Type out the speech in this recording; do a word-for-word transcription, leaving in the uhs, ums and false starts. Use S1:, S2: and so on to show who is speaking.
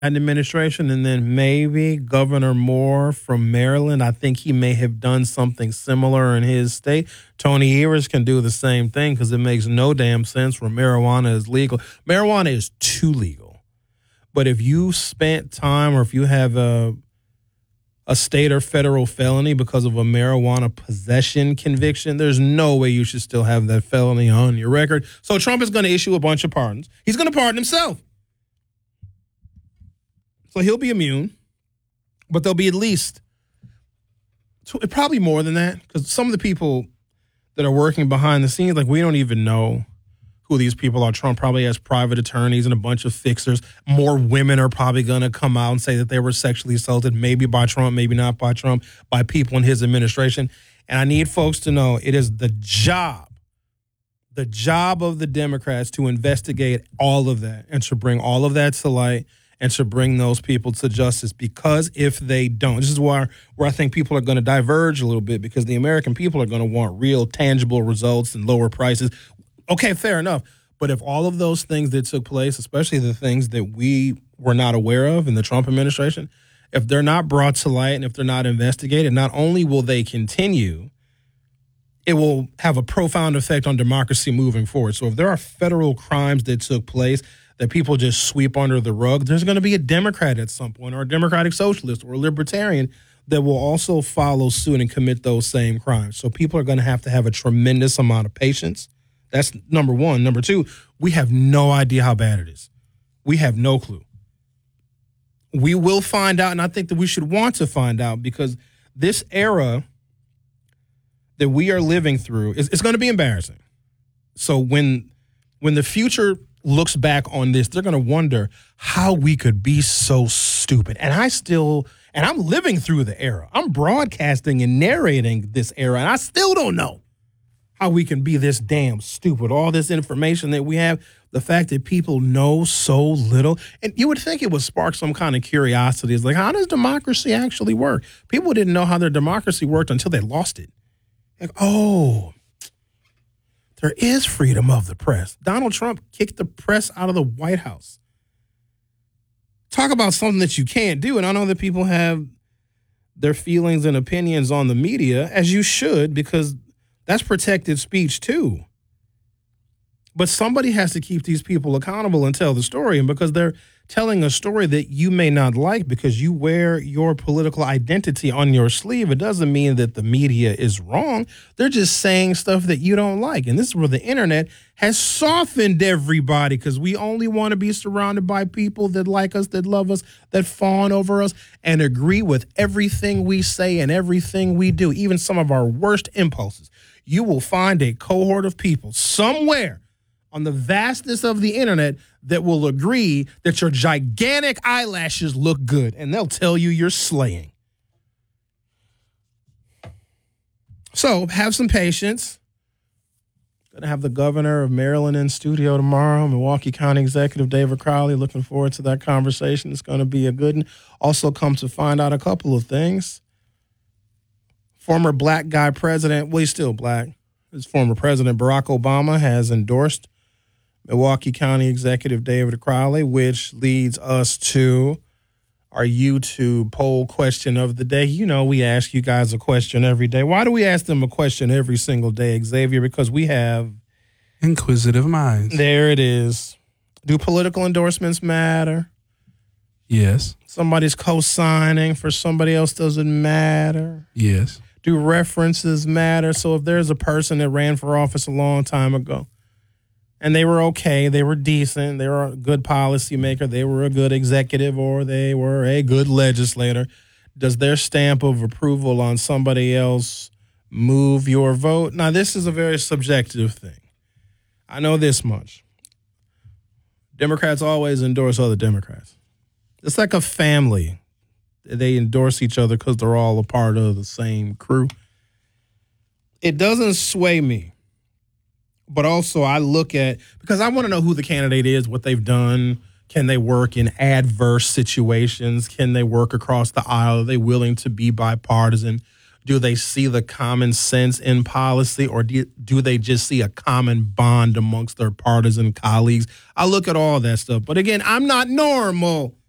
S1: administration, and then maybe Governor Moore from Maryland. I think he may have done something similar in his state. Tony Evers can do the same thing because it makes no damn sense where marijuana is legal. Marijuana is too legal. But if you spent time or if you have a, a state or federal felony because of a marijuana possession conviction, there's no way you should still have that felony on your record. So Trump is going to issue a bunch of pardons. He's going to pardon himself. So he'll be immune, but there'll be at least, probably more than that, because some of the people that are working behind the scenes, like we don't even know who these people are. Trump probably has private attorneys and a bunch of fixers. More women are probably going to come out and say that they were sexually assaulted, maybe by Trump, maybe not by Trump, by people in his administration. And I need folks to know it is the job, the job of the Democrats to investigate all of that and to bring all of that to light and to bring those people to justice, because if they don't, this is where, where I think people are going to diverge a little bit, because the American people are going to want real tangible results and lower prices. Okay, fair enough. But if all of those things that took place, especially the things that we were not aware of in the Trump administration, if they're not brought to light and if they're not investigated, not only will they continue, it will have a profound effect on democracy moving forward. So if there are federal crimes that took place that people just sweep under the rug, there's going to be a Democrat at some point, or a Democratic Socialist or a Libertarian that will also follow suit and commit those same crimes. So people are going to have to have a tremendous amount of patience. That's number one. Number two, we have no idea how bad it is. We have no clue. We will find out, and I think that we should want to find out, because this era that we are living through is it's going to be embarrassing. So when when the future looks back on this, they're going to wonder how we could be so stupid. And I still, and I'm living through the era. I'm broadcasting and narrating this era, and I still don't know how we can be this damn stupid. All this information that we have, the fact that people know so little, and you would think it would spark some kind of curiosity. It's like, how does democracy actually work? People didn't know how their democracy worked until they lost it. Like, oh, there is freedom of the press. Donald Trump kicked the press out of the White House. Talk about something that you can't do. And I know that people have their feelings and opinions on the media, as you should, because that's protected speech too. But somebody has to keep these people accountable and tell the story. And because they're telling a story that you may not like because you wear your political identity on your sleeve, it doesn't mean that the media is wrong. They're just saying stuff that you don't like. And this is where the internet has softened everybody, because we only want to be surrounded by people that like us, that love us, that fawn over us, and agree with everything we say and everything we do, even some of our worst impulses. You will find a cohort of people somewhere on the vastness of the internet that will agree that your gigantic eyelashes look good, and they'll tell you you're slaying. So have some patience. Going to have the governor of Maryland in studio tomorrow, Milwaukee County Executive David Crowley. Looking forward to that conversation. It's going to be a good one. Also come to find out a couple of things. Former black guy president, well, he's still black. His former president, Barack Obama, has endorsed Milwaukee County Executive David Crowley, which leads us to our YouTube poll question of the day. You know, we ask you guys a question every day. Why do we ask them a question every single day, Xavier? Because we have
S2: inquisitive minds.
S1: There it is. Do political endorsements matter?
S2: Yes.
S1: Somebody's co-signing for somebody else doesn't matter?
S2: Yes.
S1: Do references matter? So if there's a person that ran for office a long time ago and they were okay, they were decent, they were a good policymaker, they were a good executive, or they were a good legislator, does their stamp of approval on somebody else move your vote? Now, this is a very subjective thing. I know this much. Democrats always endorse other Democrats. It's like a family. They endorse each other because they're all a part of the same crew. It doesn't sway me. But also I look at, because I want to know who the candidate is, what they've done. Can they work in adverse situations? Can they work across the aisle? Are they willing to be bipartisan? Do they see the common sense in policy, or do, do they just see a common bond amongst their partisan colleagues? I look at all that stuff. But again, I'm not normal.